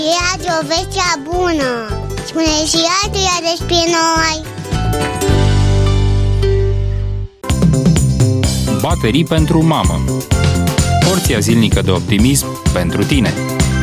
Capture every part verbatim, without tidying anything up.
E Radio Vestea Bună. Spune și altuia despre noi. Baterii pentru mamă. Porția zilnică de optimism pentru tine.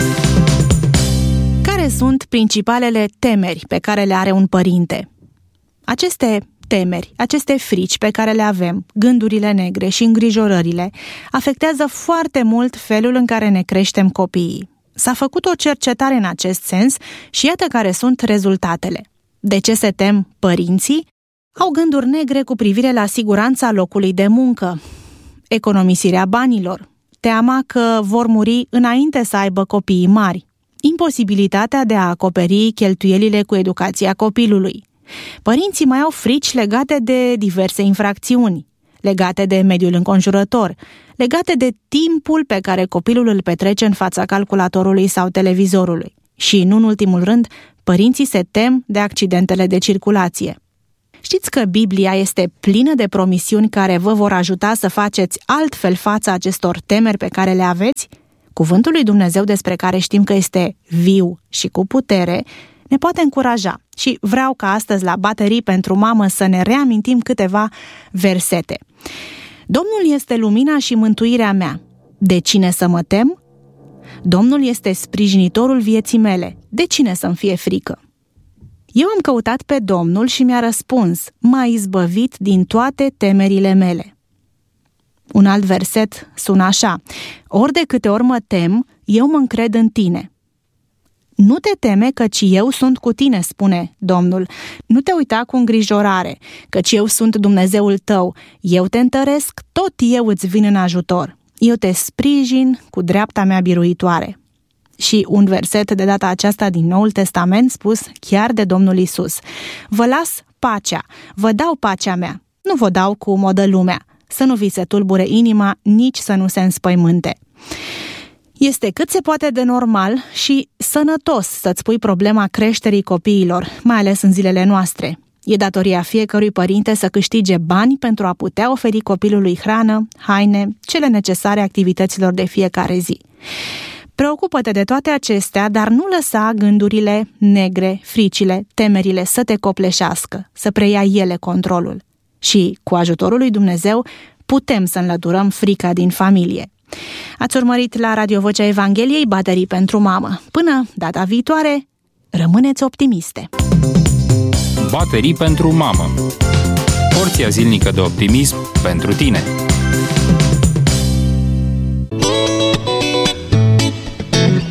Care sunt principalele temeri pe care le are un părinte? Aceste temeri, aceste frici pe care le avem, gândurile negre și îngrijorările, afectează foarte mult felul în care ne creștem copiii. S-a făcut o cercetare în acest sens și iată care sunt rezultatele. De ce se tem părinții? Au gânduri negre cu privire la siguranța locului de muncă, economisirea banilor, teama că vor muri înainte să aibă copiii mari, imposibilitatea de a acoperi cheltuielile cu educația copilului. Părinții mai au frici legate de diverse infracțiuni, legate de mediul înconjurător, legate de timpul pe care copilul îl petrece în fața calculatorului sau televizorului. Și, nu în ultimul rând, părinții se tem de accidentele de circulație. Știți că Biblia este plină de promisiuni care vă vor ajuta să faceți altfel fața acestor temeri pe care le aveți? Cuvântul lui Dumnezeu, despre care știm că este viu și cu putere, ne poate încuraja și vreau ca astăzi la Baterii pentru Mamă să ne reamintim câteva versete. Domnul este lumina și mântuirea mea. De cine să mă tem? Domnul este sprijinitorul vieții mele. De cine să-mi fie frică? Eu am căutat pe Domnul și mi-a răspuns, m-a izbăvit din toate temerile mele. Un alt verset sună așa: ori de câte ori mă tem, eu mă încred în tine. Nu te teme, căci eu sunt cu tine, spune Domnul. Nu te uita cu îngrijorare, căci eu sunt Dumnezeul tău. Eu te întăresc, tot eu îți vin în ajutor. Eu te sprijin cu dreapta mea biruitoare. Și un verset de data aceasta din Noul Testament spus chiar de Domnul Iisus: vă las pacea, vă dau pacea mea, nu vă dau cum o dă lumea. Să nu vi se tulbure inima, nici să nu se înspăimânte. Este cât se poate de normal și sănătos să-ți pui problema creșterii copiilor, mai ales în zilele noastre. E datoria fiecărui părinte să câștige bani pentru a putea oferi copilului hrană, haine, cele necesare activităților de fiecare zi. Preocupă-te de toate acestea, dar nu lăsa gândurile negre, fricile, temerile să te copleșească, să preia ele controlul. Și, cu ajutorul lui Dumnezeu, putem să înlăturăm frica din familie. Ați urmărit la Radio Vocea Evangheliei Baterii pentru Mamă. Până data viitoare, rămâneți optimiste! Baterii pentru Mamă. Porția zilnică de optimism pentru tine.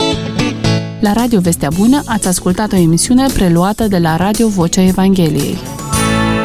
La Radio Vestea Bună ați ascultat o emisiune preluată de la Radio Vocea Evangheliei.